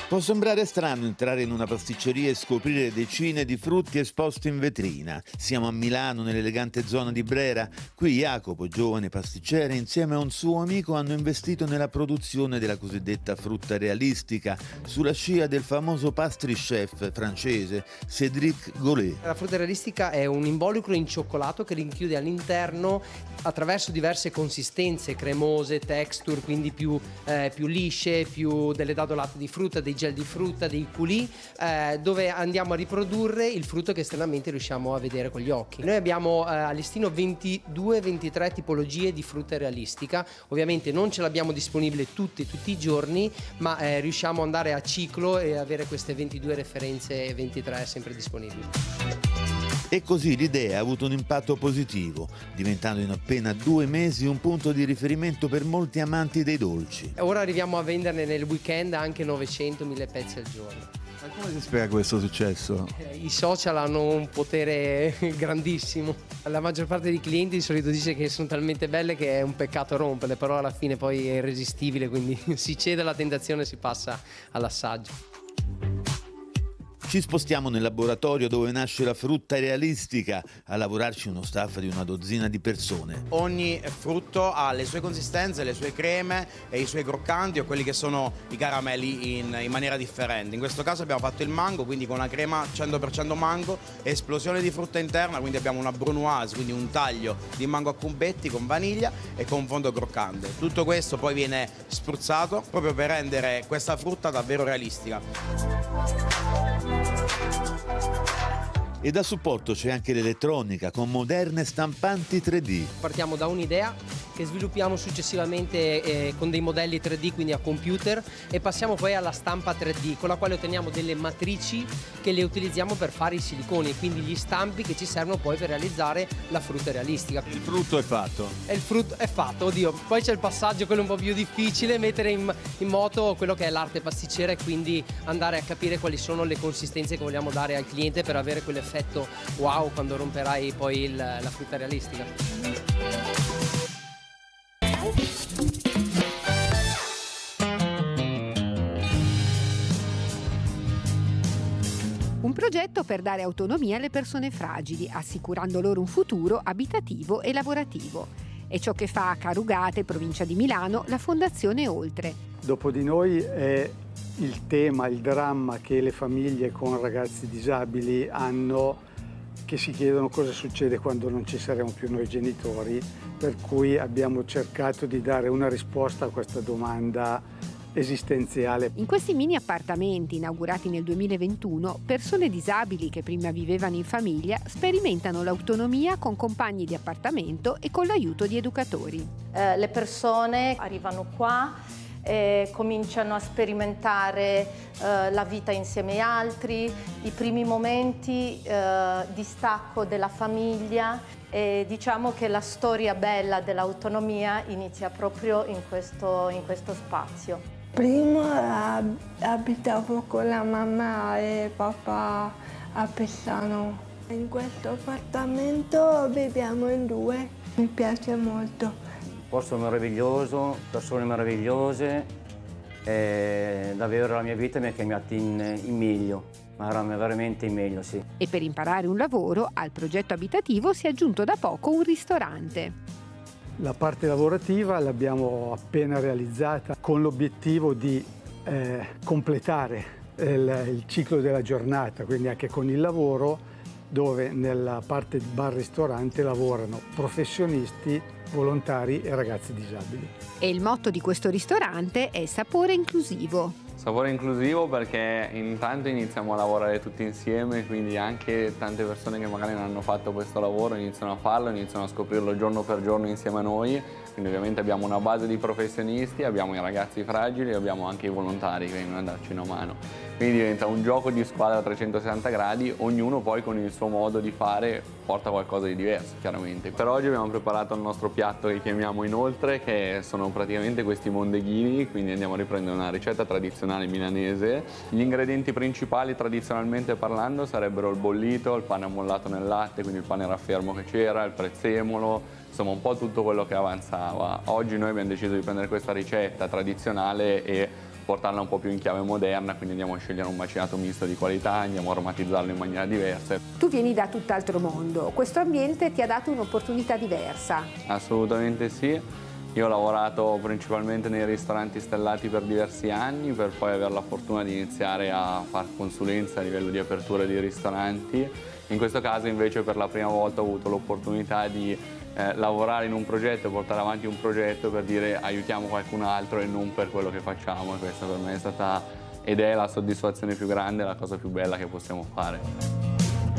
Può sembrare strano entrare in una pasticceria e scoprire decine di frutti esposti in vetrina. Siamo a Milano, nell'elegante zona di Brera. Qui Jacopo, giovane pasticcere, insieme a un suo amico hanno investito nella produzione della cosiddetta frutta realistica, sulla scia del famoso pastry chef francese Cédric Gollet. La frutta realistica è un involucro in cioccolato che rinchiude all'interno, attraverso diverse consistenze cremose, texture, quindi più lisce, più delle dadolate di frutta, dei gel di frutta, dei coulis, dove andiamo a riprodurre il frutto che esternamente riusciamo a vedere con gli occhi. Noi abbiamo a listino 22-23 tipologie di frutta realistica. Ovviamente non ce l'abbiamo disponibile tutti i giorni, ma riusciamo ad andare a ciclo e avere queste 22 referenze, 23 sempre disponibili. E così l'idea ha avuto un impatto positivo, diventando in appena 2 mesi un punto di riferimento per molti amanti dei dolci. Ora arriviamo a venderne nel weekend anche 900-1000 pezzi al giorno. Ma come si spiega questo successo? I social hanno un potere grandissimo. La maggior parte dei clienti di solito dice che sono talmente belle che è un peccato romperle, però alla fine poi è irresistibile, quindi si cede alla tentazione e si passa all'assaggio. Ci spostiamo nel laboratorio dove nasce la frutta realistica, a lavorarci uno staff di una dozzina di persone. Ogni frutto ha le sue consistenze, le sue creme e i suoi croccanti o quelli che sono i caramelli in maniera differente. In questo caso abbiamo fatto il mango, quindi con una crema 100% mango, esplosione di frutta interna, quindi abbiamo una brunoise, quindi un taglio di mango a cubetti con vaniglia e con fondo croccante. Tutto questo poi viene spruzzato proprio per rendere questa frutta davvero realistica. E da supporto c'è anche l'elettronica con moderne stampanti 3D. Partiamo da un'idea che sviluppiamo successivamente con dei modelli 3D, quindi a computer, e passiamo poi alla stampa 3D con la quale otteniamo delle matrici che le utilizziamo per fare i siliconi, quindi gli stampi che ci servono poi per realizzare la frutta realistica. Il frutto è fatto. E il frutto è fatto, oddio, poi c'è il passaggio, quello un po' più difficile, mettere in moto quello che è l'arte pasticcera e quindi andare a capire quali sono le consistenze che vogliamo dare al cliente per avere quell'effetto wow quando romperai poi la frutta realistica. Un progetto per dare autonomia alle persone fragili, assicurando loro un futuro abitativo e lavorativo. È ciò che fa a Carugate, provincia di Milano, la Fondazione Oltre. Dopo di noi è il tema, il dramma che le famiglie con ragazzi disabili hanno, che si chiedono cosa succede quando non ci saremo più noi genitori, per cui abbiamo cercato di dare una risposta a questa domanda esistenziale. In questi mini appartamenti inaugurati nel 2021, persone disabili che prima vivevano in famiglia sperimentano l'autonomia con compagni di appartamento e con l'aiuto di educatori. Le persone arrivano qua e cominciano a sperimentare la vita insieme a altri, i primi momenti di stacco della famiglia, e diciamo che la storia bella dell'autonomia inizia proprio in questo spazio. Prima abitavo con la mamma e papà a Pessano. In questo appartamento viviamo in 2, mi piace molto. Posto meraviglioso, persone meravigliose, davvero la mia vita mi ha chiamato in meglio, ma veramente in meglio, sì. E per imparare un lavoro, al progetto abitativo si è aggiunto da poco un ristorante. La parte lavorativa l'abbiamo appena realizzata con l'obiettivo di completare il ciclo della giornata, quindi anche con il lavoro, dove nella parte bar-ristorante lavorano professionisti, volontari e ragazzi disabili. E il motto di questo ristorante è sapore inclusivo. Sapore inclusivo perché intanto iniziamo a lavorare tutti insieme, quindi anche tante persone che magari non hanno fatto questo lavoro iniziano a farlo, iniziano a scoprirlo giorno per giorno insieme a noi, quindi ovviamente abbiamo una base di professionisti, abbiamo i ragazzi fragili e abbiamo anche i volontari che vengono a darci una mano. Quindi diventa un gioco di squadra a 360 gradi, ognuno poi con il suo modo di fare porta qualcosa di diverso chiaramente. Per oggi abbiamo preparato il nostro piatto che chiamiamo inoltre, che sono praticamente questi mondeghini, quindi andiamo a riprendere una ricetta tradizionale milanese. Gli ingredienti principali tradizionalmente parlando sarebbero il bollito, il pane ammollato nel latte, quindi il pane raffermo che c'era, il prezzemolo, insomma un po' tutto quello che avanzava. Oggi noi abbiamo deciso di prendere questa ricetta tradizionale e portarla un po' più in chiave moderna, quindi andiamo a scegliere un macinato misto di qualità, andiamo a aromatizzarlo in maniera diversa. Tu vieni da tutt'altro mondo, questo ambiente ti ha dato un'opportunità diversa. Assolutamente sì. Io ho lavorato principalmente nei ristoranti stellati per diversi anni, per poi avere la fortuna di iniziare a fare consulenza a livello di apertura di ristoranti. In questo caso invece per la prima volta ho avuto l'opportunità di lavorare in un progetto, portare avanti un progetto per dire aiutiamo qualcun altro e non per quello che facciamo, e questa per me è stata ed è la soddisfazione più grande, la cosa più bella che possiamo fare.